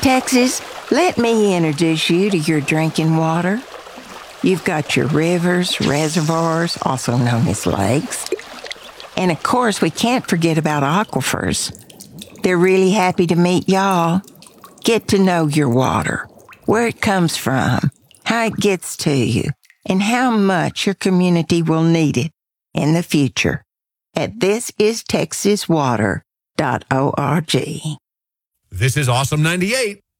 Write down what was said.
Texas, let me introduce you to your drinking water. You've got your rivers, reservoirs, also known as lakes. And of course, we can't forget about aquifers. They're really happy to meet y'all. Get to know your water, where it comes from, how it gets to you, and how much your community will need it in the future at thisistexaswater.org. This is Awesome 98.